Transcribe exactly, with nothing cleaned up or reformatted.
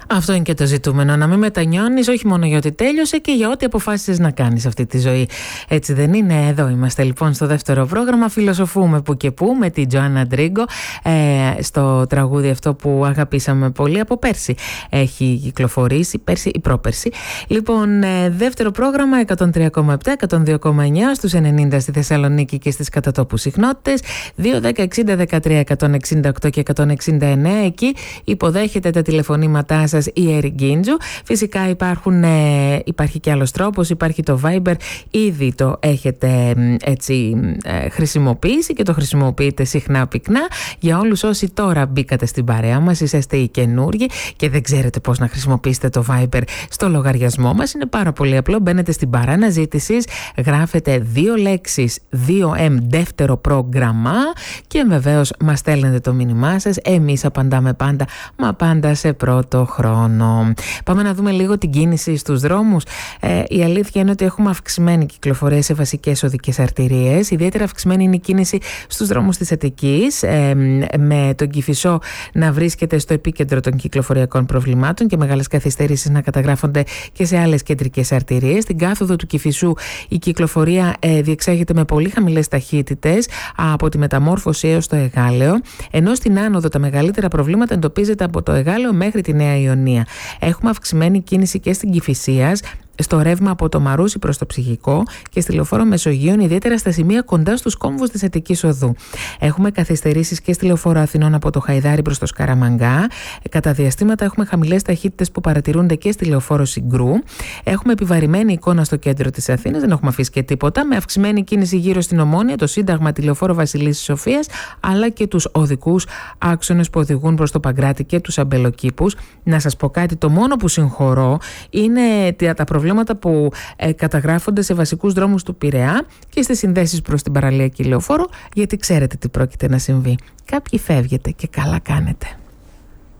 Αυτό είναι και το ζητούμενο, να μην μετανιώνεις όχι μόνο για ό,τι τέλειωσε και για ό,τι αποφάσισες να κάνεις αυτή τη ζωή. Έτσι δεν είναι? Εδώ είμαστε λοιπόν στο δεύτερο πρόγραμμα, φιλοσοφούμε που και που με την Τζοάννα Ντρίγκο, ε, στο τραγούδι αυτό που αγαπήσαμε πολύ από πέρσι. Έχει κυκλοφορήσει πέρσι ή πρόπερσι. Λοιπόν, ε, δεύτερο πρόγραμμα εκατόν τρία κόμμα επτά, εκατόν δύο κόμμα εννιά στους ενενήντα στη Θεσσαλονίκη και στις κατατόπους συχνότητες, δύο δέκα εξήντα δεκατρία εκατόν εξήντα οκτώ και εκατόν εξήντα εννέα. Εκεί υποδέχεται τα τηλεφωνήματά σας η Έρη Γκίντζου. Φυσικά υπάρχουν, ε, υπάρχει και άλλος τρόπος, υπάρχει το Viber, ήδη το έχετε έτσι ε, χρησιμοποιήσει και το χρησιμοποιείτε συχνά πυκνά. Για όλους όσοι τώρα μπήκατε στην παρέα μας, είσαστε οι καινούργοι και δεν ξέρετε πώς να χρησιμοποιήσετε το Viber στο λογαριασμό μας, είναι πάρα πολύ απλό. Μπαίνετε στην παρά αναζήτησης, γράφετε δύο λέξεις δύο εμ δεύτερο πρόγραμμα και βεβαίως μας στέλνετε το μήνυμά σας. Εμείς απαντάμε πάντα, μα πάντα σε πρώτο χρόνο. Πάμε να δούμε λίγο την κίνηση στους δρόμους. Ε, η αλήθεια είναι ότι έχουμε αυξημένη κυκλοφορία σε βασικές οδικές αρτηρίες. Ιδιαίτερα αυξημένη είναι η κίνηση στους δρόμους της Αττικής, ε, με τον Κηφισό να βρίσκεται στο επίκεντρο των κυκλοφοριακών προβλημάτων και μεγάλες καθυστερήσεις να καταγράφονται και σε άλλες κεντρικές αρτηρίες. Στην κάθοδο του Κηφισού η κυκλοφορία ε, διεξάγεται με πολύ χαμηλές ταχύτητες από τη Μεταμόρφωση έως το Εγάλεο, ενώ στην άνοδο τα μεγαλύτερα προβλήματα εντοπίζεται από το Εγάλεο μέχρι τη Νέα Ιωνία. Έχουμε αυξημένη κίνηση και στην Κηφισίας, στο ρεύμα από το Μαρούσι προς το Ψυχικό και στη λεωφόρο Μεσογείων, ιδιαίτερα στα σημεία κοντά στους κόμβους της Αττικής Οδού. Έχουμε καθυστερήσεις και στη λεωφόρο Αθηνών από το Χαϊδάρι προς το Σκαραμαγκά. Κατά διαστήματα έχουμε χαμηλές ταχύτητες που παρατηρούνται και στη λεωφόρο Συγκρού. Έχουμε επιβαρημένη εικόνα στο κέντρο της Αθήνας, δεν έχουμε αφήσει και τίποτα, με αυξημένη κίνηση γύρω στην Ομόνια, το Σύνταγμα, τη λεωφόρο Βασιλίσσης Σοφίας, αλλά και τους οδικούς άξονες που οδηγούν προς το Παγκράτη και τους Αμπελοκήπους. Να σας πω κάτι, το μόνο που συγχωρώ είναι τα προβλήματα που ε, καταγράφονται σε βασικούς δρόμους του Πειραιά και στις συνδέσεις προς την παραλιακή λεωφόρο, γιατί ξέρετε τι πρόκειται να συμβεί. Κάποιοι φεύγετε και καλά κάνετε.